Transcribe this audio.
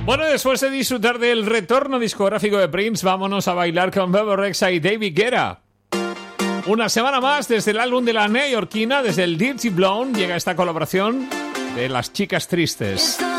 Bueno, después de disfrutar del retorno discográfico de Prince, vámonos a bailar con Bebe Rexha y David Guetta. Una semana más desde el álbum de la neoyorquina, desde el Dirty Blonde, llega esta colaboración de Las Chicas Tristes.